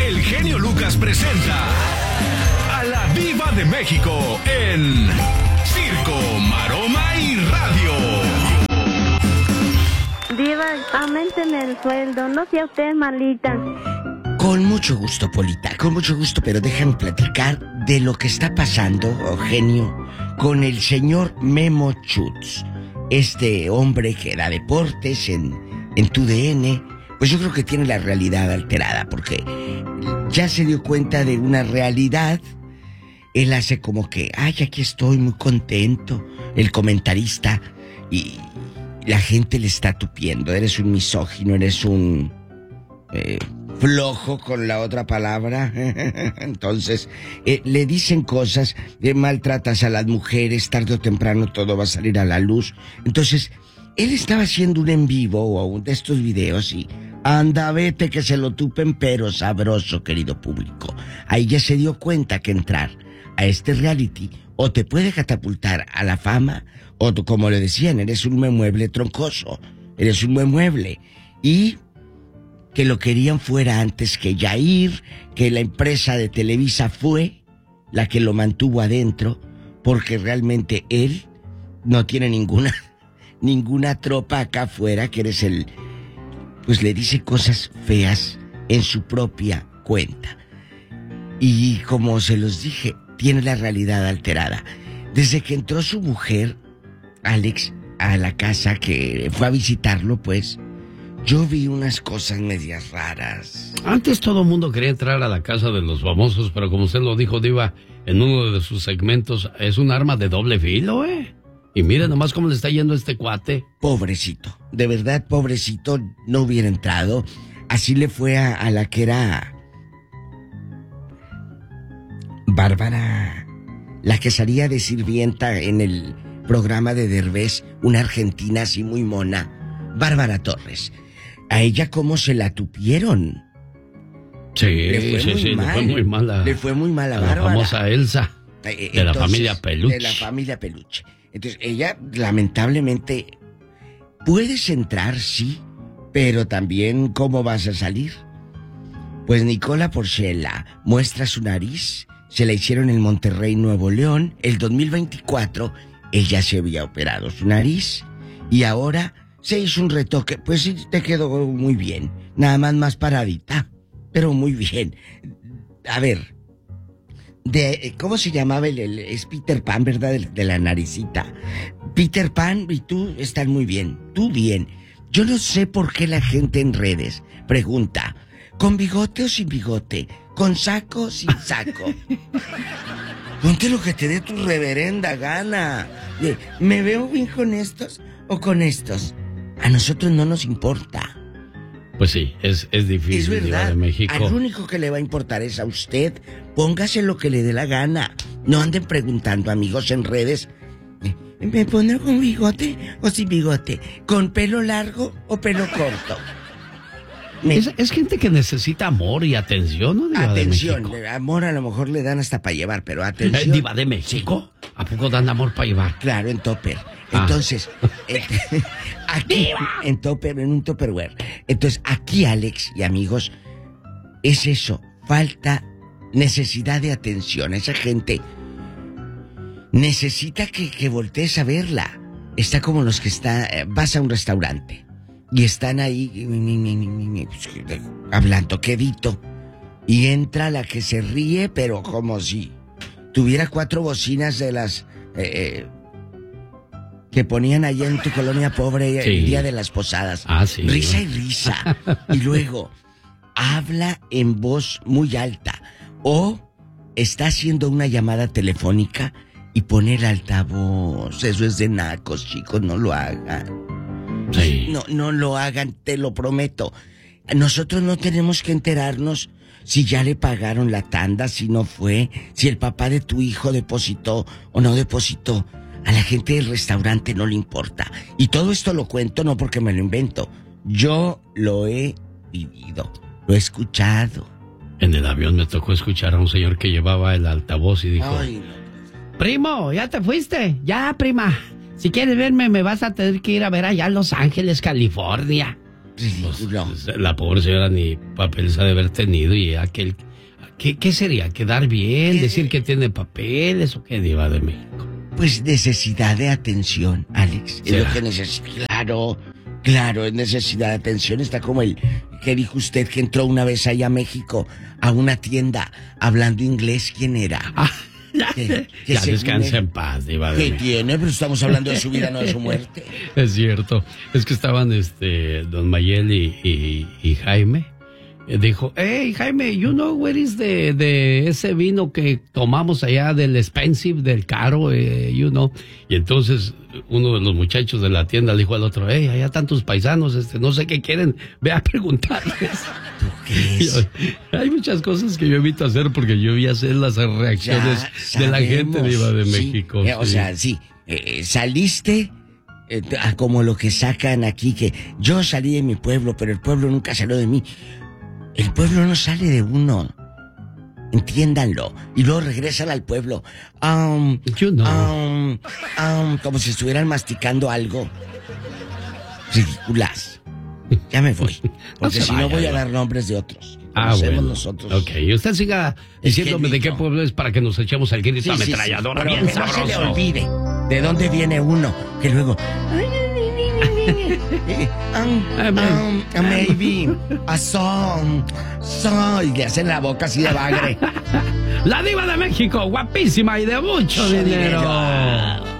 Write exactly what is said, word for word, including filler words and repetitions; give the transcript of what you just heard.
el genio Lucas presenta a la Diva de México en Circo, Maroma y Radio. Diva, auménteme el sueldo, no sea usted malita. Con mucho gusto, Polita, con mucho gusto, pero déjame platicar de lo que está pasando, oh, genio, con el señor Memo Schutz. Este hombre que da deportes en, en tu D N, pues yo creo que tiene la realidad alterada, porque ya se dio cuenta de una realidad. Él hace como que, ay, aquí estoy muy contento, el comentarista, y la gente le está tupiendo. Eres un misógino, eres un eh, flojo con la otra palabra. Entonces, eh, le dicen cosas, eh, maltratas a las mujeres, tarde o temprano todo va a salir a la luz. Entonces, él estaba haciendo un en vivo o un de estos videos y anda, vete que se lo tupen, pero sabroso, querido público. Ahí ya se dio cuenta que entrar a este reality o te puede catapultar a la fama, o tú, como le decían, eres un mueble troncoso, eres un mueble. Y que lo querían fuera antes que Yair, que la empresa de Televisa fue la que lo mantuvo adentro, porque realmente él no tiene ninguna, ninguna tropa acá afuera, que eres el... Pues le dice cosas feas en su propia cuenta. Y como se los dije, tiene la realidad alterada. Desde que entró su mujer, Alex, a la casa, que fue a visitarlo, pues, yo vi unas cosas medias raras. Antes todo el mundo quería entrar a la casa de los famosos, pero como usted lo dijo, Diva, en uno de sus segmentos, es un arma de doble filo, ¿eh? Y mira nomás cómo le está yendo a este cuate. Pobrecito, de verdad, pobrecito, no hubiera entrado. Así le fue a, a la que era Bárbara, la que salía de sirvienta en el programa de Derbez, una argentina así muy mona, Bárbara Torres. A ella cómo se la tupieron. Sí, sí, sí, le fue muy mal a, le fue muy mal a, a Bárbara. La famosa Elsa, eh, de entonces, la familia Peluche. De la familia Peluche. Entonces, ella, lamentablemente, puedes entrar, sí, pero también, ¿cómo vas a salir? Pues Nicola Porchela muestra su nariz, se la hicieron en Monterrey, Nuevo León. El dos mil veinticuatro, ella se había operado su nariz y ahora se hizo un retoque. Pues sí, te quedó muy bien, nada más más paradita, pero muy bien. A ver, de ¿cómo se llamaba el, el es Peter Pan, ¿verdad? De, de la naricita. Peter Pan y tú están muy bien, tú bien. Yo no sé por qué la gente en redes pregunta, ¿con bigote o sin bigote? ¿Con saco o sin saco? Ponte lo que te dé tu reverenda gana. ¿Me veo bien con estos o con estos? A nosotros no nos importa. Pues sí, es, es difícil. Es verdad, de México. al único que le va a importar es a usted. Póngase lo que le dé la gana. No anden preguntando, amigos, en redes, ¿me pone con bigote o sin bigote? ¿Con pelo largo o pelo corto? Me... Es, es gente que necesita amor y atención, ¿no? Diva atención, de México. amor a lo mejor le dan hasta para llevar, pero atención. ¿Eh, ¿Diva de México? Sí. ¿A poco dan amor para llevar? Claro, en topper. Ah. Entonces, eh, aquí, en topper, en un topperware. Entonces, aquí, Alex y amigos, es eso, falta, necesidad de atención. Esa gente necesita que, que voltees a verla. Está como los que está, eh, vas a un restaurante y están ahí hablando quedito y entra la que se ríe, pero como si tuviera cuatro bocinas de las eh, que ponían allá en tu colonia pobre, sí, el día de las posadas. Ah, sí. Risa y risa. Y luego habla en voz muy alta o está haciendo una llamada telefónica y pone el altavoz. Eso es de nacos, chicos, no lo hagan. Sí. No, no lo hagan, te lo prometo. Nosotros no tenemos que enterarnos si ya le pagaron la tanda, si no fue, si el papá de tu hijo depositó o no depositó. A la gente del restaurante no le importa. Y todo esto lo cuento no porque me lo invento. Yo lo he vivido, lo he escuchado. En el avión me tocó escuchar a un señor que llevaba el altavoz y dijo: Ay, no. Primo, ¿ya te fuiste? Ya, prima. Si quieres verme, me vas a tener que ir a ver allá a Los Ángeles, California. Ridículo. Pues, la pobre señora ni papeles ha de haber tenido y aquel... ¿Qué, qué sería? ¿Quedar bien? ¿Qué? ¿Decir que tiene papeles o qué, Diva de México? Pues necesidad de atención, Alex. Es ¿Será? lo que necesita. Claro, claro, es necesidad de atención. Está como el que dijo usted que entró una vez allá a México a una tienda hablando inglés. ¿Quién era? Ah, ya, Que- que ya según descansa él- en paz, Diva de ¿Qué México. tiene? Pero estamos hablando de su vida, no de su muerte. Es cierto. Es que estaban este don Mayel y, y, y Jaime. Eh, Dijo, hey Jaime, you know where is the, de ese vino que tomamos allá del expensive, del caro, eh, you know. Y entonces uno de los muchachos de la tienda le dijo al otro, hey, allá están tus paisanos, este, no sé qué quieren, ve a preguntarles. ¿Tú crees? Yo- hay muchas cosas que yo evito hacer porque yo ya sé las reacciones Ya de la gente sabemos, Diva de sí. México. Eh, O sí. sea, sí, eh, saliste eh, a como lo que sacan aquí, que yo salí de mi pueblo, pero el pueblo nunca salió de mí. El pueblo no sale de uno. Entiéndanlo. Y luego regresan al pueblo. Um, You know. um, um, como si estuvieran masticando algo. Ridículas. Ya me voy. Porque se si no vaya, voy a Diva. dar nombres de otros. Ah, Conocemos bueno. nosotros. Ok, y usted siga diciéndome de qué grito. pueblo es para que nos echemos el grito Sí, sí, sí. ametralladora Pero bien que no se le sabroso. olvide de dónde viene uno. Que luego... Um, um, uh, maybe a song, song, y le hacen la boca así de bagre. La Diva de México, guapísima y de mucho dinero.